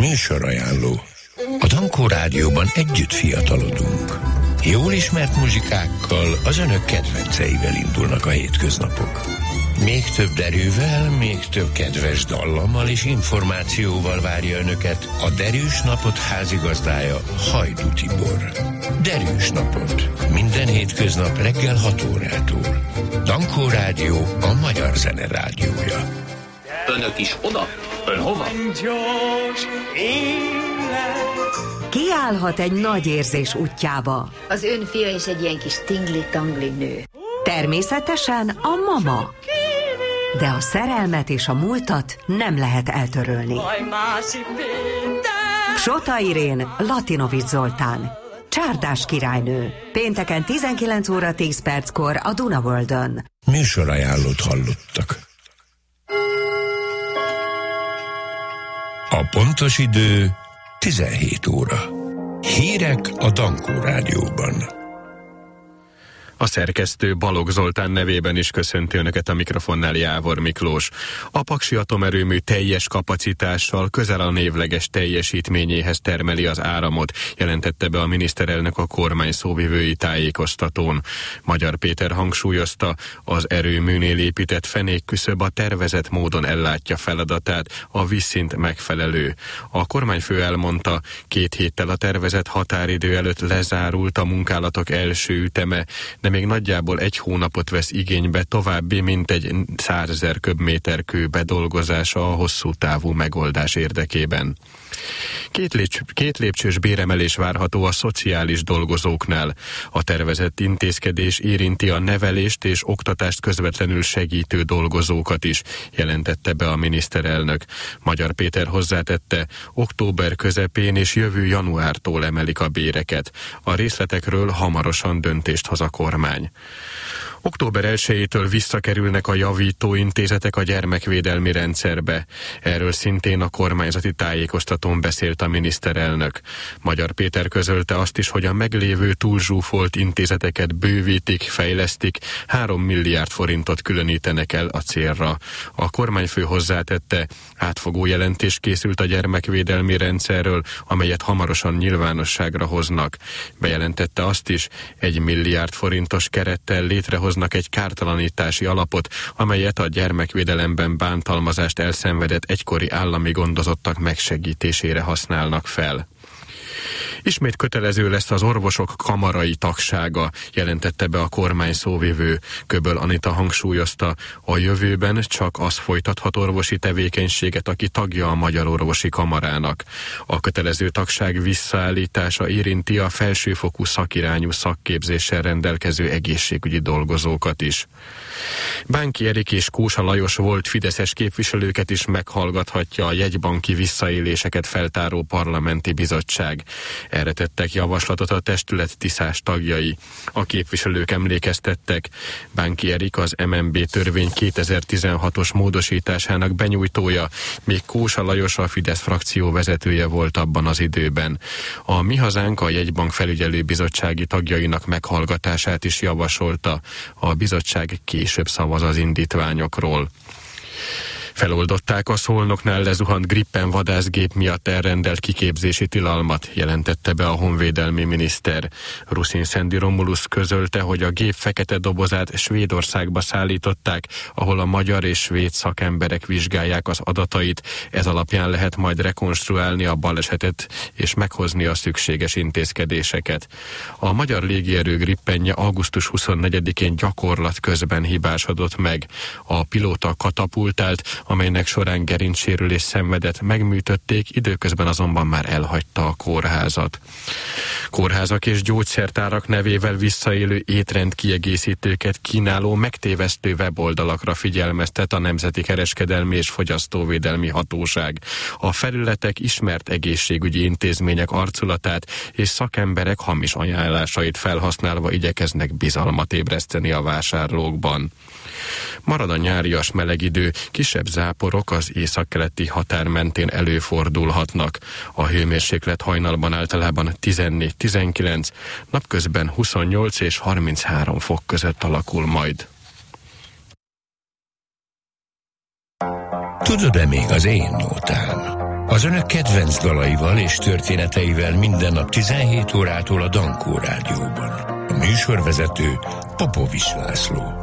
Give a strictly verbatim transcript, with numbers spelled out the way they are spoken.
Műsorajánló. A Dankó Rádióban együtt fiatalodunk. Jól ismert muzsikákkal, az önök kedvenceivel indulnak a hétköznapok. Még több derűvel, még több kedves dallammal és információval várja önöket a Derűs Napot házigazdája, Hajdú Tibor. Derűs Napot. Minden hétköznap reggel hat órától. Dankó Rádió, a magyar zene rádiója. Önök is oda? Ön hova? Kiállhat egy nagy érzés útjába. Az ön fia is egy ilyen kis tingli-tangli nő. Természetesen a mama. De a szerelmet és a múltat nem lehet eltörölni. Sota Irén, Latinovics Zoltán. Csárdás királynő. Pénteken tizenkilenc óra tíz perckor a Duna Worldön. Műsorajánlót hallottak. A pontos idő tizenhét óra. Hírek a Dankó Rádióban. A szerkesztő Balogh Zoltán nevében is köszönti önöket, a mikrofonnál Jávor Miklós. A Paksi atomerőmű teljes kapacitással közel a névleges teljesítményéhez termeli az áramot, jelentette be a miniszterelnök a kormány szóvivői tájékoztatón. Magyar Péter hangsúlyozta, az erőműnél épített fenékküszöb a tervezett módon ellátja feladatát, a vízszint megfelelő. A kormányfő elmondta, két héttel a tervezett határidő előtt lezárult a munkálatok első üteme, de még nagyjából egy hónapot vesz igénybe további mintegy százezer köbméter kő bedolgozása a hosszú távú megoldás érdekében. Két, lépcs, két lépcsős béremelés várható a szociális dolgozóknál. A tervezett intézkedés érinti a nevelést és oktatást közvetlenül segítő dolgozókat is, jelentette be a miniszterelnök. Magyar Péter hozzátette, október közepén és jövő januártól emelik a béreket. A részletekről hamarosan döntést hoz a kormány. október elsejétől visszakerülnek a javító intézetek a gyermekvédelmi rendszerbe. Erről szintén a kormányzati tájékoztatón beszélt a miniszterelnök. Magyar Péter közölte azt is, hogy a meglévő túlzsúfolt intézeteket bővítik, fejlesztik, három milliárd forintot különítenek el a célra. A kormányfő hozzátette, átfogó jelentés készült a gyermekvédelmi rendszerről, amelyet hamarosan nyilvánosságra hoznak. Bejelentette azt is, egy milliárd forintos kerettel létrehoznak egy kártalanítási alapot, amelyet a gyermekvédelemben bántalmazást elszenvedett egykori állami gondozottak megsegítésére használnak fel. Ismét kötelező lesz az orvosok kamarai tagsága, jelentette be a kormány szóvivő. Köböl Anita hangsúlyozta, a jövőben csak az folytathat orvosi tevékenységet, aki tagja a Magyar Orvosi Kamarának. A kötelező tagság visszaállítása érinti a felsőfokú szakirányú szakképzéssel rendelkező egészségügyi dolgozókat is. Bánki Erik és Kósa Lajos volt fideszes képviselőket is meghallgathatja a jegybanki visszaéléseket feltáró parlamenti bizottság. Erre tettek javaslatot a testület tiszás tagjai. A képviselők emlékeztettek, Bánki Erik az em en bé törvény kétezer-tizenhatos módosításának benyújtója, még Kósa Lajos a Fidesz frakció vezetője volt abban az időben. A Mi Hazánk a jegybank felügyelőbizottsági tagjainak meghallgatását is javasolta. A bizottság később szavaz az indítványokról. Feloldották a Szolnoknál lezuhant Gripen vadászgép miatt elrendelt kiképzési tilalmat, jelentette be a honvédelmi miniszter. Ruszin Szendi Romulus közölte, hogy a gép fekete dobozát Svédországba szállították, ahol a magyar és svéd szakemberek vizsgálják az adatait, ez alapján lehet majd rekonstruálni a balesetet és meghozni a szükséges intézkedéseket. A magyar légierő Gripenje augusztus huszonnegyedikén gyakorlat közben hibásodott meg. A pilóta katapultált, amelynek során gerincsérülés szenvedett, megműtötték, időközben azonban már elhagyta a kórházat. Kórházak és gyógyszertárak nevével visszaélő étrendkiegészítőket kínáló megtévesztő weboldalakra figyelmeztet a Nemzeti Kereskedelmi és Fogyasztóvédelmi Hatóság. A felületek ismert egészségügyi intézmények arculatát és szakemberek hamis ajánlásait felhasználva igyekeznek bizalmat ébreszteni a vásárlókban. Marad a nyárias meleg idő, kisebb záporok az északkeleti határ mentén előfordulhatnak. A hőmérséklet hajnalban általában tizennégy-tizenkilenc, napközben huszonnyolc és harminchárom fok között alakul majd. Tudod-e még az én nótám? Az önök kedvenc dalaival és történeteivel minden nap tizenhét órától a Dankó Rádióban. A műsorvezető Popovics László.